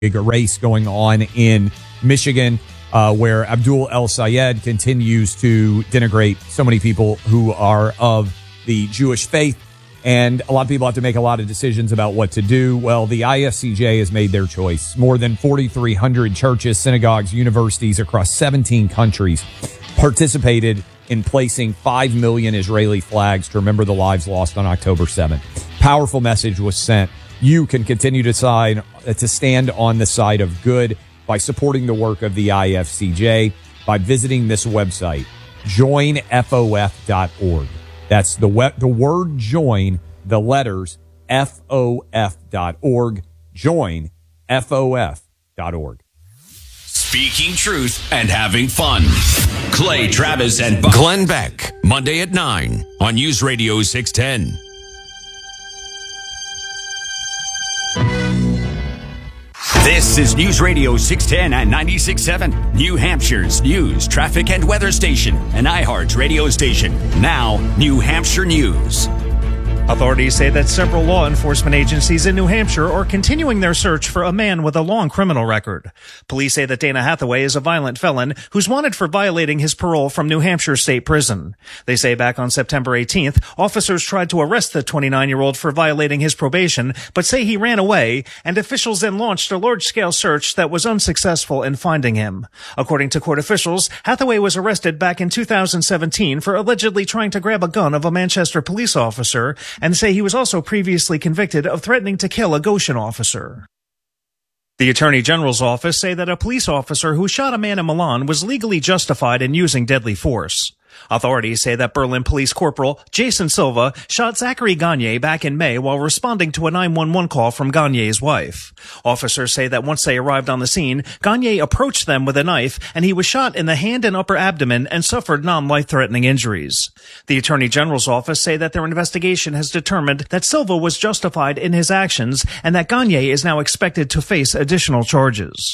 race going on in Michigan, where Abdul El Sayed continues to denigrate so many people who are of the Jewish faith. And a lot of people have to make a lot of decisions about what to do. Well, the IFCJ has made their choice. More than 4,300 churches, synagogues, universities across 17 countries participated in placing 5 million Israeli flags to remember the lives lost on October 7th. Powerful message was sent. You can continue to stand on the side of good by supporting the work of the IFCJ by visiting this website, joinfof.org. That's the word join, the letters, FOF.org, joinfof.org. Speaking truth and having fun. Clay Travis and Glenn Beck, Monday at 9 on News Radio 610. This is News Radio 610 and 96.7, New Hampshire's news, traffic, and weather station, and iHeart's radio station. Now, New Hampshire News. Authorities say that several law enforcement agencies in New Hampshire are continuing their search for a man with a long criminal record. Police say that Dana Hathaway is a violent felon who's wanted for violating his parole from New Hampshire State Prison. They say back on September 18th, officers tried to arrest the 29-year-old for violating his probation, but say he ran away, and officials then launched a large-scale search that was unsuccessful in finding him. According to court officials, Hathaway was arrested back in 2017 for allegedly trying to grab a gun of a Manchester police officer, and say he was also previously convicted of threatening to kill a Goshen officer. The Attorney General's office say that a police officer who shot a man in Milan was legally justified in using deadly force. Authorities say that Berlin Police Corporal Jason Silva shot Zachary Gagne back in May while responding to a 911 call from Gagne's wife. Officers say that once they arrived on the scene, Gagne approached them with a knife, and he was shot in the hand and upper abdomen and suffered non-life-threatening injuries. The Attorney General's office say that their investigation has determined that Silva was justified in his actions and that Gagne is now expected to face additional charges.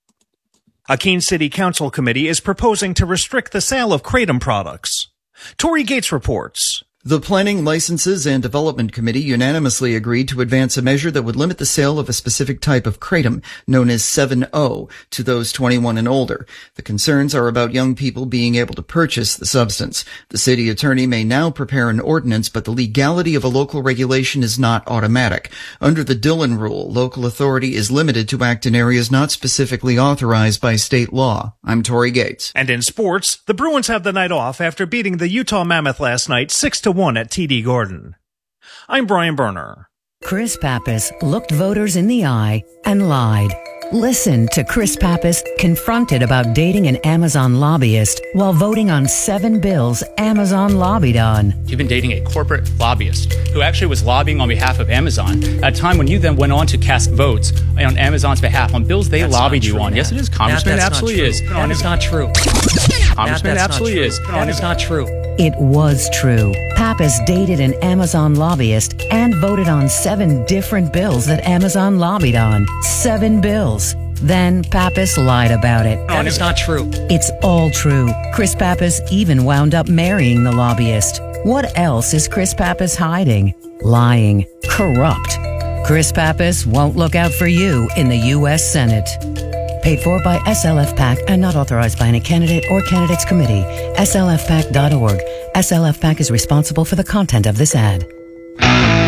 A Keene City Council committee is proposing to restrict the sale of Kratom products. Tory Gates reports. The Planning, Licenses, and Development Committee unanimously agreed to advance a measure that would limit the sale of a specific type of kratom, known as 7-O, to those 21 and older. The concerns are about young people being able to purchase the substance. The city attorney may now prepare an ordinance, but the legality of a local regulation is not automatic. Under the Dillon Rule, local authority is limited to act in areas not specifically authorized by state law. I'm Tory Gates. And in sports, the Bruins have the night off after beating the Utah Mammoth last night 6-1 at TD Garden. I'm Brian Berner. Chris Pappas looked voters in the eye and lied. Listen to Chris Pappas confronted about dating an Amazon lobbyist while voting on 7 bills Amazon lobbied on. You've been dating a corporate lobbyist who actually was lobbying on behalf of Amazon at a time when you then went on to cast votes on Amazon's behalf on bills they lobbied you on. Matt. Yes, it is. Congressman, absolutely is. That is not true. Congressman, absolutely is. That is not true. It was true. Pappas dated an Amazon lobbyist and voted on 7 different bills that Amazon lobbied on. 7 bills. Then Pappas lied about it. That is not true. It's all true. Chris Pappas even wound up marrying the lobbyist. What else is Chris Pappas hiding? Lying. Corrupt. Chris Pappas won't look out for you in the U.S. Senate. Paid for by SLF PAC and not authorized by any candidate or candidates committee. SLFPAC.org. SLF PAC is responsible for the content of this ad.